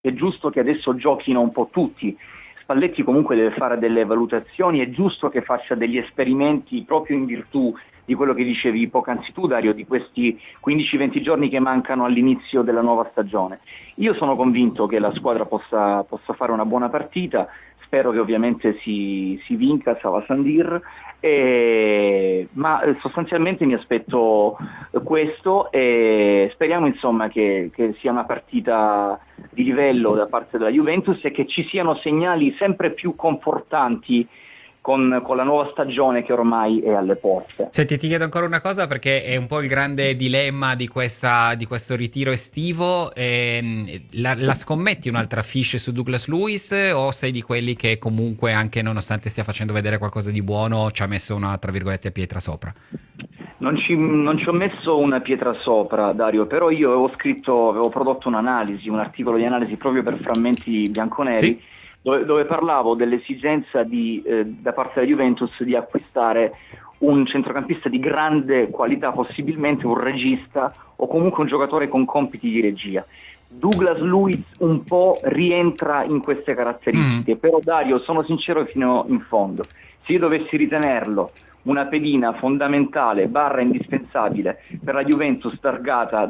è giusto che adesso giochino un po' tutti. Spalletti comunque deve fare delle valutazioni, è giusto che faccia degli esperimenti proprio in virtù di quello che dicevi poc'anzi tu, Dario, di questi 15-20 giorni che mancano all'inizio della nuova stagione. Io sono convinto che la squadra possa fare una buona partita, spero che ovviamente si vinca Sava Sandir, ma sostanzialmente mi aspetto questo e speriamo insomma che sia una partita di livello da parte della Juventus e che ci siano segnali sempre più confortanti con la nuova stagione che ormai è alle porte. Senti, ti chiedo ancora una cosa perché è un po' il grande dilemma di questo ritiro estivo. La scommetti un'altra fiche su Douglas Luiz o sei di quelli che comunque, anche nonostante stia facendo vedere qualcosa di buono, ci ha messo una, tra virgolette, pietra sopra? Non ci ho messo una pietra sopra, Dario, però io avevo prodotto un'analisi, un articolo di analisi proprio per Frammenti Bianconeri, Sì. dove parlavo dell'esigenza da parte della Juventus di acquistare un centrocampista di grande qualità, possibilmente un regista o comunque un giocatore con compiti di regia. Douglas Luiz un po' rientra in queste caratteristiche, però Dario, sono sincero fino in fondo, se io dovessi ritenerlo una pedina fondamentale / indispensabile per la Juventus targata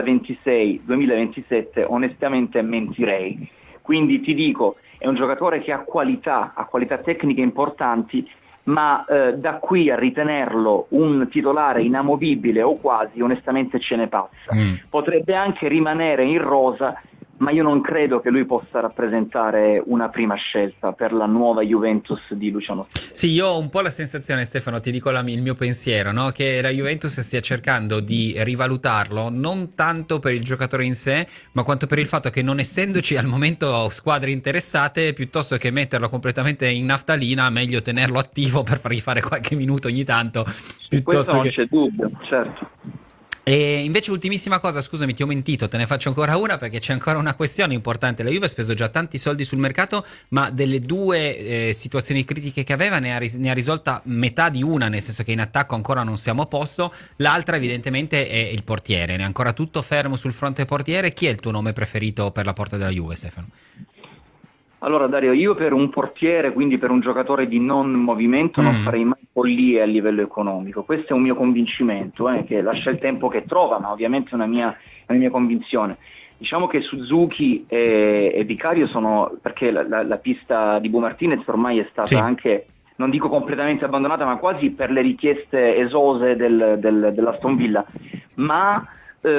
2026-2027, onestamente mentirei. Quindi ti dico, è un giocatore che ha qualità tecniche importanti, ma da qui a ritenerlo un titolare inamovibile o quasi, onestamente ce ne passa. Potrebbe anche rimanere in rosa, ma io non credo che lui possa rappresentare una prima scelta per la nuova Juventus di Luciano Spalletti. Sì, io ho un po' la sensazione, Stefano, ti dico il mio pensiero, no? Che la Juventus stia cercando di rivalutarlo non tanto per il giocatore in sé, ma quanto per il fatto che, non essendoci al momento squadre interessate, piuttosto che metterlo completamente in naftalina, meglio tenerlo attivo per fargli fare qualche minuto ogni tanto. Questo non Che... c'è dubbio, certo. E invece ultimissima cosa, scusami, ti ho mentito, te ne faccio ancora una perché c'è ancora una questione importante. La Juve ha speso già tanti soldi sul mercato, ma delle due situazioni critiche che aveva ne ha risolta metà di una, nel senso che in attacco ancora non siamo a posto, l'altra evidentemente è il portiere. Ne è ancora tutto fermo sul fronte portiere. Chi è il tuo nome preferito per la porta della Juve, Stefano? Allora Dario, io per un portiere, quindi per un giocatore di non movimento, non farei mai follie a livello economico. Questo è un mio convincimento, che lascia il tempo che trova, ma ovviamente è una mia convinzione. Diciamo che Suzuki e Vicario sono, perché la pista di Bu Martinez ormai è stata anche, non dico completamente abbandonata, ma quasi per le richieste esose dell'Aston Villa, ma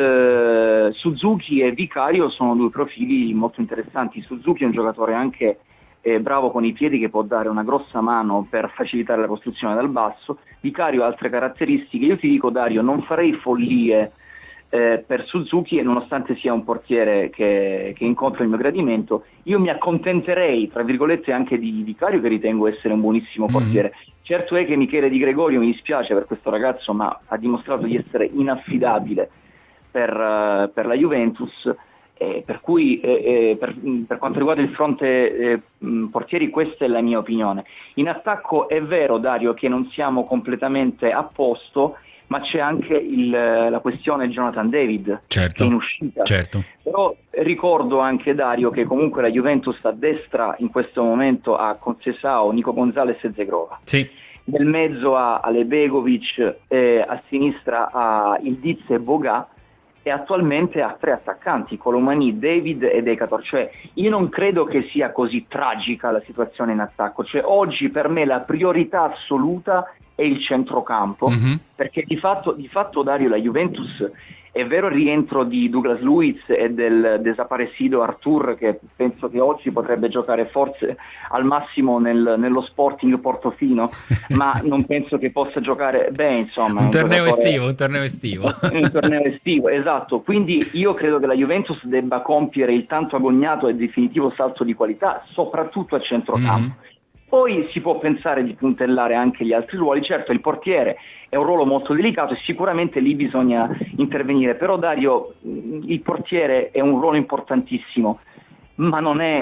Suzuki e Vicario sono due profili molto interessanti. Suzuki è un giocatore anche bravo con i piedi, che può dare una grossa mano per facilitare la costruzione dal basso. Vicario ha altre caratteristiche. Io ti dico, Dario, non farei follie per Suzuki, e nonostante sia un portiere che incontra il mio gradimento, io mi accontenterei, tra virgolette, anche di Vicario, che ritengo essere un buonissimo portiere. Certo è che Michele Di Gregorio, mi dispiace per questo ragazzo, ma ha dimostrato di essere inaffidabile per la Juventus, per cui per quanto riguarda il fronte portieri, questa è la mia opinione. In attacco è vero, Dario, che non siamo completamente a posto, ma c'è anche la questione Jonathan David, che è in uscita. Certo. Però ricordo anche, Dario, che comunque la Juventus a destra in questo momento ha Conceição, Nico Gonzalez e Zegrova. Sì. Nel mezzo ha Alebegovic, a sinistra ha Ildiz e Boga, e attualmente ha 3 attaccanti, Colomani, David e Decatur. Cioè, io non credo che sia così tragica la situazione in attacco. Cioè, oggi per me la priorità assoluta è il centrocampo, perché di fatto, Dario, la Juventus, è vero il rientro di Douglas Luiz e del desaparecido Artur, che penso che oggi potrebbe giocare forse al massimo nello Sporting Portofino, ma non penso che possa giocare insomma, un torneo estivo. Un torneo estivo, esatto. Quindi io credo che la Juventus debba compiere il tanto agognato e definitivo salto di qualità, soprattutto a centrocampo. Poi si può pensare di puntellare anche gli altri ruoli. Certo, il portiere è un ruolo molto delicato e sicuramente lì bisogna intervenire, però Dario, il portiere è un ruolo importantissimo, ma non è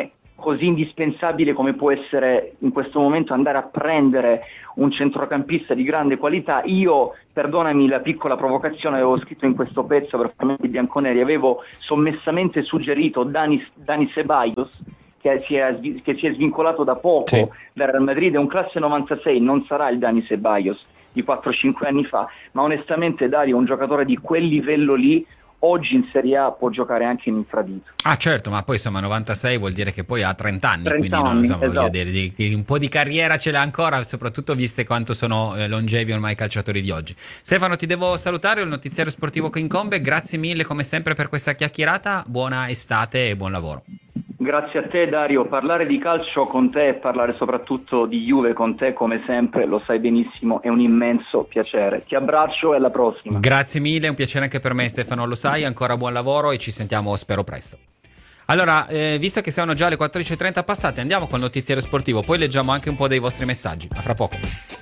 così indispensabile come può essere in questo momento andare a prendere un centrocampista di grande qualità. Io, perdonami la piccola provocazione, avevo scritto in questo pezzo per Frammenti Bianconeri, avevo sommessamente suggerito Dani Ceballos, che si è svincolato da poco dal Real Madrid, è un classe 96, non sarà il Dani Ceballos di 4-5 anni fa, ma onestamente Dario, un giocatore di quel livello lì oggi in Serie A può giocare anche in infradito. Ah certo, ma poi insomma 96 vuol dire che poi ha 30 anni, 30 quindi anni, no, insomma, esatto. voglio dire, un po' di carriera ce l'ha ancora, soprattutto viste quanto sono longevi ormai i calciatori di oggi. Stefano, ti devo salutare, il notiziario sportivo che incombe, grazie mille come sempre per questa chiacchierata, buona estate e buon lavoro. Grazie a te Dario, parlare di calcio con te e parlare soprattutto di Juve con te come sempre, lo sai benissimo, è un immenso piacere. Ti abbraccio e alla prossima. Grazie mille, è un piacere anche per me Stefano, lo sai, ancora buon lavoro e ci sentiamo spero presto. Allora, visto che sono già le 14.30 passate, andiamo col notiziario sportivo, poi leggiamo anche un po' dei vostri messaggi. A fra poco.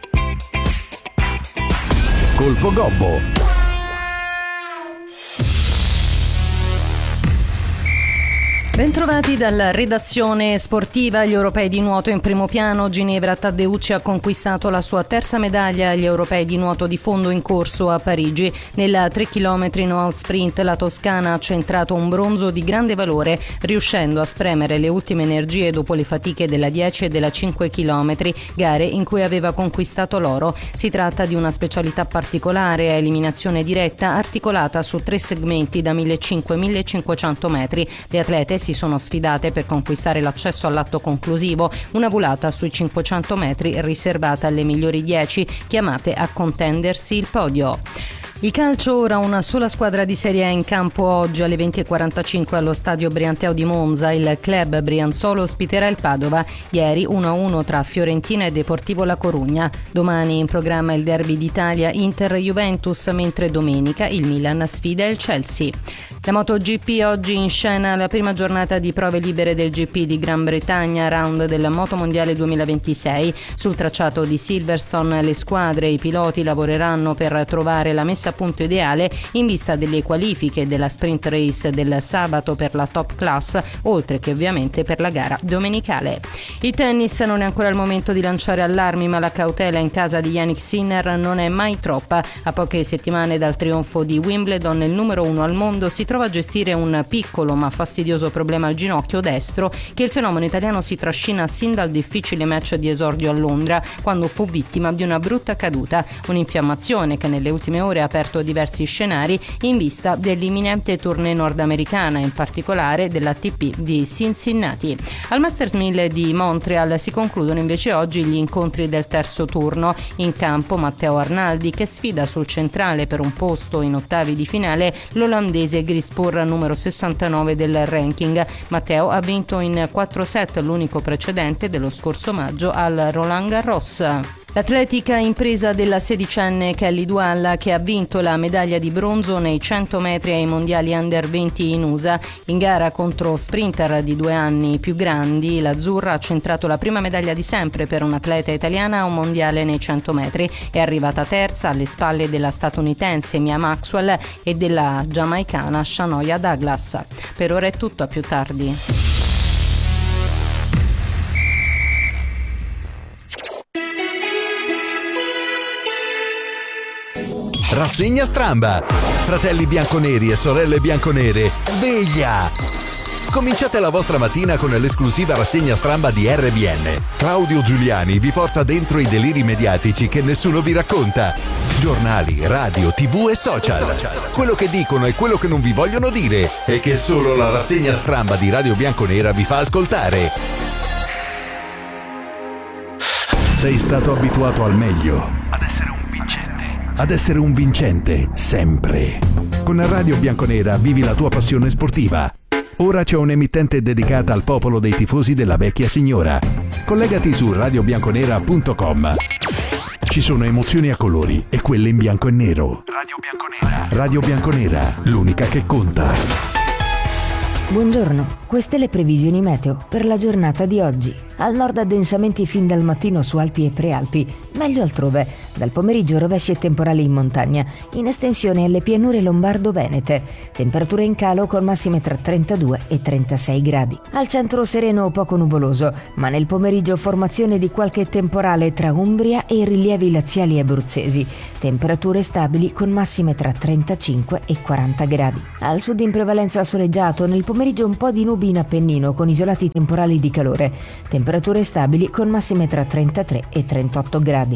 Colpo Gobbo. Bentrovati dalla redazione sportiva. Gli europei di nuoto in primo piano. Ginevra Taddeucci ha conquistato la sua terza medaglia agli europei di nuoto di fondo in corso a Parigi. Nella 3 km no sprint la toscana ha centrato un bronzo di grande valore, riuscendo a spremere le ultime energie dopo le fatiche della 10 e della 5 km, gare in cui aveva conquistato l'oro. Si tratta di una specialità particolare a eliminazione diretta articolata su 3 segmenti da 1.500-1.500 metri. Le atlete si sono sfidate per conquistare l'accesso all'atto conclusivo, una volata sui 500 metri riservata alle migliori 10 chiamate a contendersi il podio. Il calcio, ora una sola squadra di Serie A in campo oggi alle 20.45 allo stadio Brianteo di Monza. Il club brianzolo ospiterà il Padova. Ieri 1-1 tra Fiorentina e Deportivo La Corugna. Domani in programma il derby d'Italia Inter-Juventus, mentre domenica il Milan sfida il Chelsea. La MotoGP oggi in scena la prima giornata di prove libere del GP di Gran Bretagna, round del Moto Mondiale 2026. Sul tracciato di Silverstone le squadre e i piloti lavoreranno per trovare la messa a punto ideale in vista delle qualifiche della sprint race del sabato per la top class, oltre che ovviamente per la gara domenicale. Il tennis, non è ancora il momento di lanciare allarmi, ma la cautela in casa di Jannik Sinner non è mai troppa. A poche settimane dal trionfo di Wimbledon, il numero 1 al mondo si trova a gestire un piccolo ma fastidioso problema al ginocchio destro che il fenomeno italiano si trascina sin dal difficile match di esordio a Londra, quando fu vittima di una brutta caduta, un'infiammazione che nelle ultime ore ha aperto diversi scenari in vista dell'imminente tournée nordamericana, in particolare dell'ATP di Cincinnati. Al Masters 1000 di Montreal si concludono invece oggi gli incontri del terzo turno. In campo Matteo Arnaldi, che sfida sul centrale per un posto in ottavi di finale l'olandese Grispur, numero 69 del ranking. Matteo ha vinto in 4 set, l'unico precedente dello scorso maggio al Roland Garros. L'atletica impresa della sedicenne Kelly Dualla, che ha vinto la medaglia di bronzo nei 100 metri ai mondiali under 20 in USA. In gara contro sprinter di 2 anni più grandi, l'azzurra ha centrato la prima medaglia di sempre per un'atleta italiana a un mondiale nei 100 metri. È arrivata terza alle spalle della statunitense Mia Maxwell e della giamaicana Shanoia Douglas. Per ora è tutto, a più tardi. Rassegna Stramba. Fratelli bianconeri e sorelle bianconere, sveglia! Cominciate la vostra mattina con l'esclusiva rassegna Stramba di RBN. Claudio Giuliani vi porta dentro i deliri mediatici che nessuno vi racconta. Giornali, radio, TV e social. Quello che dicono e quello che non vi vogliono dire e che solo la rassegna Stramba di Radio Bianconera vi fa ascoltare. Sei stato abituato al meglio, ad essere un vincente, sempre. Con Radio Bianconera vivi la tua passione sportiva. Ora c'è un'emittente dedicata al popolo dei tifosi della vecchia signora. Collegati su radiobianconera.com. Ci sono emozioni a colori e quelle in bianco e nero. Radio Bianconera. Radio Bianconera, l'unica che conta. Buongiorno, queste le previsioni meteo per la giornata di oggi. Al nord addensamenti fin dal mattino su Alpi e Prealpi, Meglio altrove. Dal pomeriggio rovesci e temporali in montagna, in estensione alle pianure lombardo-venete. Temperature in calo con massime tra 32 e 36 gradi. Al centro sereno o poco nuvoloso, ma nel pomeriggio formazione di qualche temporale tra Umbria e i rilievi laziali abruzzesi. Temperature stabili con massime tra 35 e 40 gradi. Al sud in prevalenza soleggiato, nel pomeriggio un po' di nubi in Appennino con isolati temporali di calore. Temperature stabili con massime tra 33 e 38 gradi.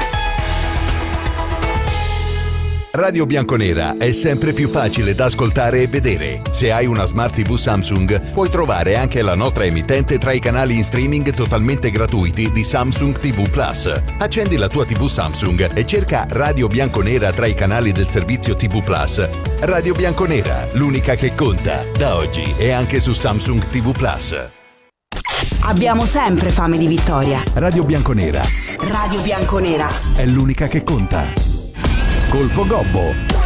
Radio Bianconera è sempre più facile da ascoltare e vedere. Se hai una Smart TV Samsung, puoi trovare anche la nostra emittente tra i canali in streaming totalmente gratuiti di Samsung TV Plus. Accendi la tua TV Samsung e cerca Radio Bianconera tra i canali del servizio TV Plus. Radio Bianconera, l'unica che conta, da oggi e anche su Samsung TV Plus. Abbiamo sempre fame di vittoria. Radio Bianconera Radio Bianconera è l'unica che conta. Colpo Gobbo.